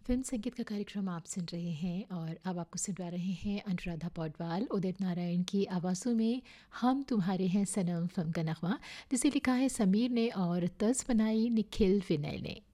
Film संगीत का कार्यक्रम आप सुन रहे हैं और अब आपको सुनवा रहे हैं अनुराधा पौडवाल उदित नारायण की आवाज़ों में हम तुम्हारे हैं सनम फिल्म का नगमा, जिसे लिखा है समीर ने और तर्ज बनाई निखिल विनय ने।